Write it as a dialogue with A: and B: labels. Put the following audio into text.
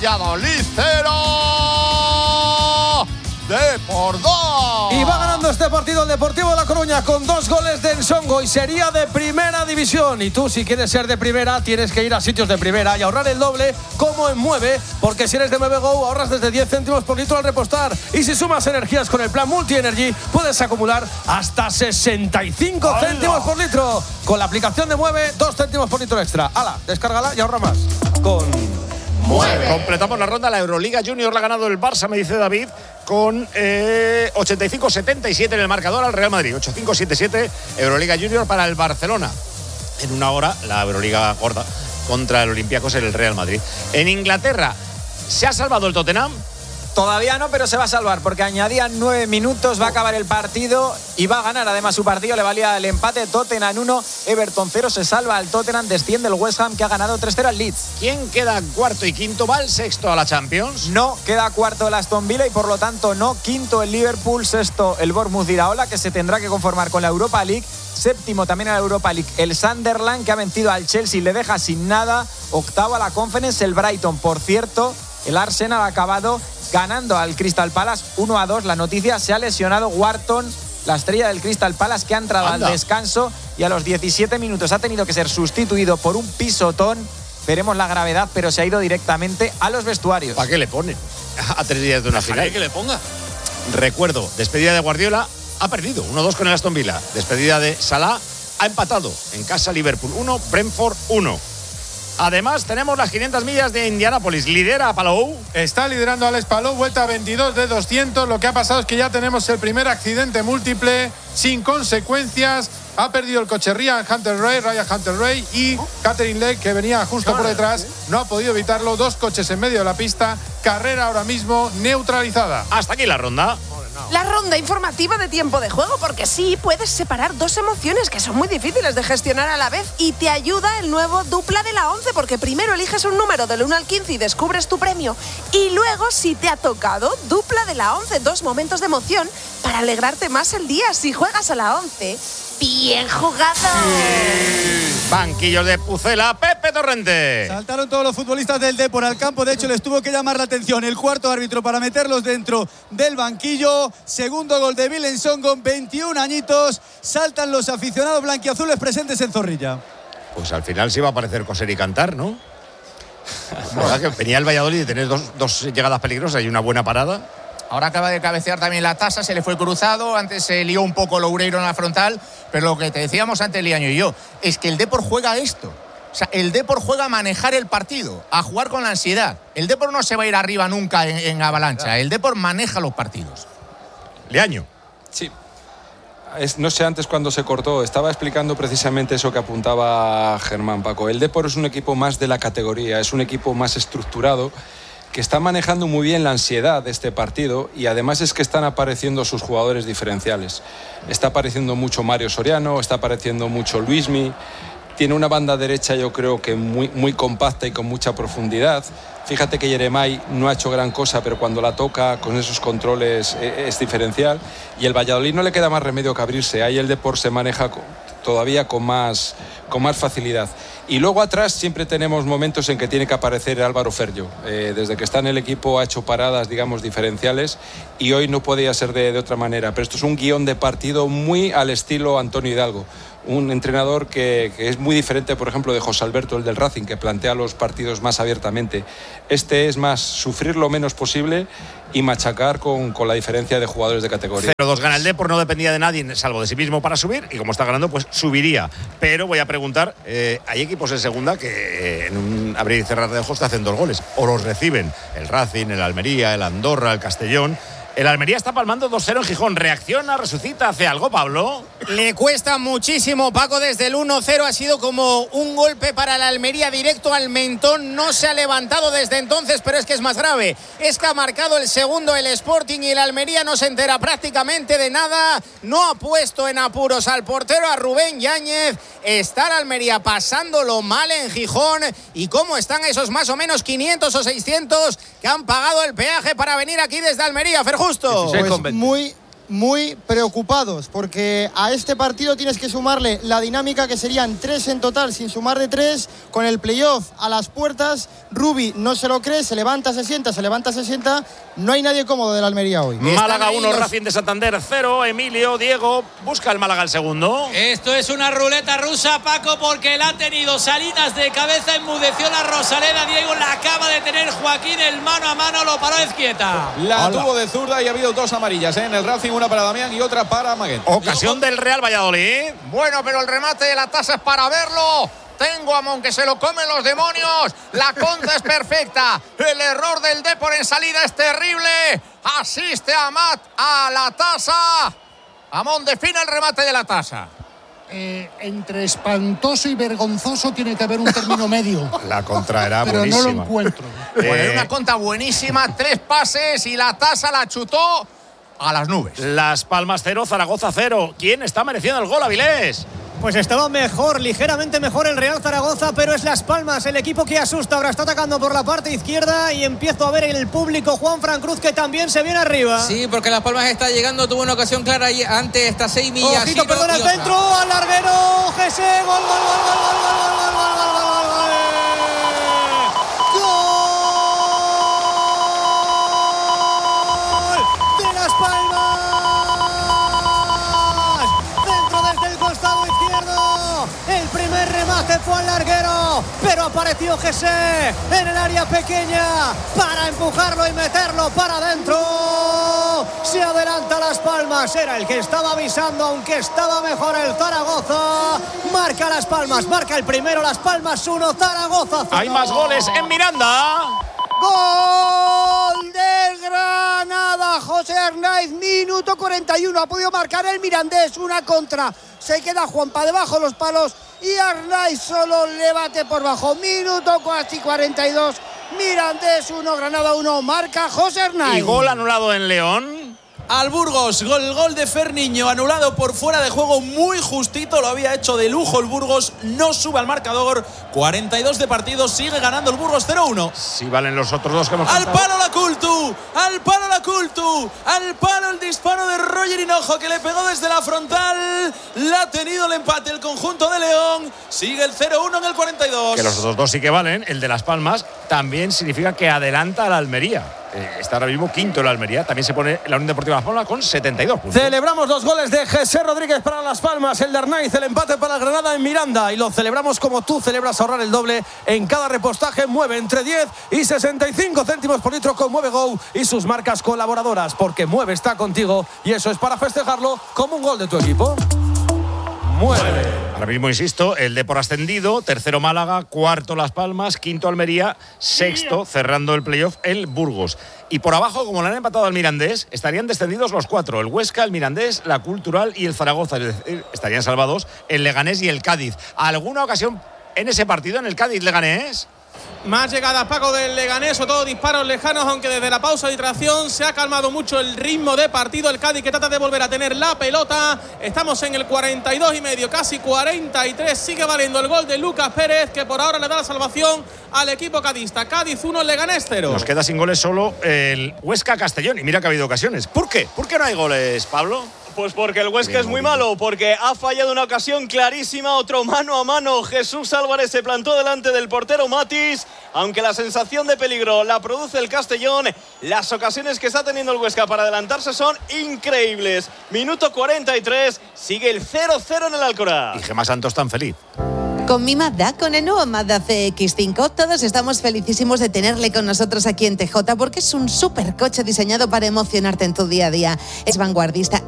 A: Valladolid 0. Depor 2.
B: Y va ganando este partido el Deportivo de La Coruña con 2 goles de Ensongo y sería de primera división. Y tú, si quieres ser de primera, tienes que ir a sitios de primera y ahorrar el doble como en Mueve, porque si eres de Mueve Go ahorras desde 10 céntimos por litro al repostar. Y si sumas energías con el plan Multi Energy, puedes acumular hasta 65 céntimos por litro. Con la aplicación de Mueve, 2 céntimos por litro extra. ¡Hala! Descárgala y ahorra más. Con Mueve.
A: Completamos la ronda. La Euroliga Junior la ha ganado el Barça, me dice David, con 85-77 en el marcador al Real Madrid. 85-77 Euroliga Junior para el Barcelona. En una hora la Euroliga gorda contra el Olympiacos en el Real Madrid. En Inglaterra, ¿se ha salvado el Tottenham?
C: Todavía no, pero se va a salvar porque añadían 9 minutos, va a acabar el partido y va a ganar. Además, su partido le valía el empate. Tottenham 1, Everton 0. Se salva el Tottenham, desciende el West Ham, que ha ganado 3-0 al Leeds.
A: ¿Quién queda cuarto y quinto? ¿Va el sexto a la Champions?
C: No, queda cuarto el Aston Villa y por lo tanto no. Quinto el Liverpool, sexto el Bournemouth de Iraola, que se tendrá que conformar con la Europa League. Séptimo también en la Europa League el Sunderland, que ha vencido al Chelsea, le deja sin nada. Octavo a la Conference el Brighton. Por cierto, el Arsenal ha acabado ganando al Crystal Palace 1-2. La noticia: se ha lesionado Wharton, la estrella del Crystal Palace, que ha entrado al descanso y a los 17 minutos ha tenido que ser sustituido por un pisotón. Veremos la gravedad, pero se ha ido directamente a los vestuarios.
A: ¿Para qué le ponen? A 3 días de una final.
D: Que le ponga.
A: Recuerdo, despedida de Guardiola, ha perdido 1-2 con el Aston Villa. Despedida de Salah, ha empatado en casa Liverpool 1, Brentford 1. Además, tenemos las 500 millas de Indianápolis. Lidera Palou.
E: Está liderando Alex Palou, vuelta a 22 de 200. Lo que ha pasado es que ya tenemos el primer accidente múltiple sin consecuencias. Ha perdido el coche Ryan Hunter Ray y Catherine Lake, que venía justo por detrás. No ha podido evitarlo. 2 coches en medio de la pista. Carrera ahora mismo neutralizada.
A: Hasta aquí la ronda.
F: La ronda informativa de tiempo de juego, porque sí, puedes separar 2 emociones que son muy difíciles de gestionar a la vez y te ayuda el nuevo Dupla de la 11, porque primero eliges un número del 1 al 15 y descubres tu premio y luego, si te ha tocado, Dupla de la 11, 2 momentos de emoción para alegrarte más el día. Si juegas a la 11, ¡bien jugado!
A: Banquillos de Pucela, Pepe Torrente.
G: Saltaron todos los futbolistas del Depor al campo. De hecho, les tuvo que llamar la atención el cuarto árbitro para meterlos dentro del banquillo. Segundo gol de Bill Ensongo, 21 añitos. Saltan los aficionados blanquiazules presentes en Zorrilla.
A: Pues al final sí va a aparecer coser y cantar, ¿no? La verdad que venía el Valladolid y tenés dos llegadas peligrosas y una buena parada.
D: Ahora acaba de cabecear también la tasa, se le fue cruzado, antes se lió un poco Loureiro en la frontal, pero lo que te decíamos antes, Liaño y yo, es que el Depor juega a esto. O sea, el Depor juega a manejar el partido, a jugar con la ansiedad. El Depor no se va a ir arriba nunca en avalancha, el Depor maneja los partidos.
A: Liaño.
H: Sí. No sé antes cuando se cortó, estaba explicando precisamente eso que apuntaba Germán, Paco. El Depor es un equipo más de la categoría, es un equipo más estructurado, que está manejando muy bien la ansiedad de este partido y además es que están apareciendo sus jugadores diferenciales. Está apareciendo mucho Mario Soriano, está apareciendo mucho Luismi, tiene una banda derecha yo creo que muy compacta y con mucha profundidad. Fíjate que Yeremay no ha hecho gran cosa, pero cuando la toca con esos controles es diferencial y el Valladolid no le queda más remedio que abrirse. Ahí el Depor se maneja todavía con más facilidad. Y luego atrás siempre tenemos momentos en que tiene que aparecer Álvaro Ferllo. Desde que está en el equipo ha hecho paradas, digamos, diferenciales y hoy no podía ser de otra manera. Pero esto es un guión de partido muy al estilo Antonio Hidalgo. Un entrenador que es muy diferente, por ejemplo, de José Alberto, el del Racing, que plantea los partidos más abiertamente. Este es más sufrir lo menos posible y machacar con la diferencia de jugadores de categoría.
A: 0-2 gana el Depor, no dependía de nadie, salvo de sí mismo para subir, y como está ganando, pues subiría. Pero voy a preguntar, hay equipos en segunda que en un abrir y cerrar de ojos te hacen 2 goles, o los reciben. El Racing, el Almería, el Andorra, el Castellón. El Almería está palmando 2-0 en Gijón. ¿Reacciona, resucita, hace algo, Pablo?
I: Le cuesta muchísimo, Paco. Desde el 1-0 ha sido como un golpe para el Almería directo al mentón. No se ha levantado desde entonces, pero es que es más grave. Es que ha marcado el segundo el Sporting y el Almería no se entera prácticamente de nada. No ha puesto en apuros al portero, a Rubén Yáñez. Está el Almería pasándolo mal en Gijón. ¿Y cómo están esos más o menos 500 o 600 que han pagado el peaje para venir aquí desde Almería, Ferjusto?
G: Pues
J: muy preocupados, porque a este partido tienes que sumarle la dinámica, que serían 3 en total, sin sumar de 3, con el playoff a las puertas. Rubi no se lo cree, se levanta, se sienta, no hay nadie cómodo del Almería hoy.
A: Málaga 1, Racing de Santander 0. Emilio, Diego, busca el Málaga el segundo.
K: Esto es una ruleta rusa, Paco, porque la ha tenido Salinas de cabeza, enmudeció la Rosaleda. Diego la acaba de tener Joaquín, el mano a mano lo paró Ezquieta.
L: La tuvo de zurda y ha habido 2 amarillas en el Racing, una para Damián y otra para Maguén.
A: Ocasión del Real Valladolid.
D: Bueno, pero el remate de la tasa es para verlo. Tengo a Mon, que se lo comen los demonios. La contra es perfecta. El error del Depor en salida es terrible. Asiste a Amat a la tasa. Amón define el remate de la tasa.
M: Entre espantoso y vergonzoso tiene que haber un término medio.
A: La contra era
M: pero
A: buenísima.
M: no lo encuentro.
D: Era una contra buenísima. 3 pases y la tasa la chutó a las nubes.
A: Las Palmas 0, Zaragoza 0. ¿Quién está mereciendo el gol, Avilés?
N: Pues estaba mejor, ligeramente mejor el Real Zaragoza, pero es Las Palmas el equipo que asusta. Ahora está atacando por la parte izquierda y empiezo a ver el público Juanfran Cruz, que también se viene arriba.
K: Sí, porque Las Palmas está llegando, tuvo una ocasión clara ahí antes, está 6 millas.
N: Ojito, perdona, el centro, al larguero, Jesse, gol. Fue al larguero, pero apareció Jesse en el área pequeña para empujarlo y meterlo para adentro. Se adelanta Las Palmas, era el que estaba avisando, aunque estaba mejor el Zaragoza. Marca Las Palmas, marca el primero, Las Palmas 1, Zaragoza 0.
A: Hay más goles en Miranda.
N: Gol del Granada, José Arnaiz, minuto 41, ha podido marcar el mirandés, una contra, se queda Juanpa debajo de los palos y Arnaiz solo le bate por bajo, minuto casi 42, Mirandés 1, Granada 1, marca José Arnaiz.
A: Y gol anulado en León.
K: Al Burgos, gol de Ferniño, anulado por fuera de juego, muy justito, lo había hecho de lujo el Burgos, no sube al marcador, 42 de partido, sigue ganando el Burgos 0-1.
A: Sí, valen los otros dos que hemos
K: Al palo la Cultu, al palo el disparo de Roger Hinojo, que le pegó desde la frontal, la ha tenido el empate el conjunto de León, sigue el 0-1 en el 42.
A: Que los otros dos sí que valen, el de Las Palmas también significa que adelanta a la Almería. Está ahora mismo quinto en la Almería. También se pone la Unión Deportiva Las Palmas con 72 puntos.
B: Celebramos los goles de Jesse Rodríguez para Las Palmas, el de Arnaiz, el empate para Granada en Miranda. Y lo celebramos como tú celebras ahorrar el doble en cada repostaje. Mueve entre 10 y 65 céntimos por litro con Mueve Go y sus marcas colaboradoras. Porque Mueve está contigo y eso es para festejarlo como un gol de tu equipo. Mueve.
A: Ahora mismo, insisto, el Depor ascendido, tercero Málaga, cuarto Las Palmas, quinto Almería, sexto, cerrando el playoff, el Burgos. Y por abajo, como le han empatado al Mirandés, estarían descendidos los 4, el Huesca, el Mirandés, la Cultural y el Zaragoza. Es decir, estarían salvados el Leganés y el Cádiz. ¿Alguna ocasión en ese partido, en el Cádiz-Leganés?
O: Más llegadas, Paco, del Leganés, o todos disparos lejanos, aunque desde la pausa de hidratación se ha calmado mucho el ritmo de partido. El Cádiz, que trata de volver a tener la pelota. Estamos en el 42 y medio, casi 43. Sigue valiendo el gol de Lucas Pérez, que por ahora le da la salvación al equipo cadista. Cádiz 1, Leganés 0.
A: Nos queda sin goles solo el Huesca-Castellón. Y mira que ha habido ocasiones. ¿Por qué? ¿Por qué no hay goles, Pablo?
P: Pues porque el Huesca es muy malo, porque ha fallado una ocasión clarísima, otro mano a mano. Jesús Álvarez se plantó delante del portero Matis, aunque la sensación de peligro la produce el Castellón. Las ocasiones que está teniendo el Huesca para adelantarse son increíbles. Minuto 43, sigue el 0-0 en el Alcoraz.
A: Y Gemma Santos tan feliz.
Q: Con mi Mazda, con el nuevo Mazda CX-5, todos estamos felicísimos de tenerle con nosotros aquí en TJ, porque es un supercoche diseñado para emocionarte en tu día a día. Es vanguardista,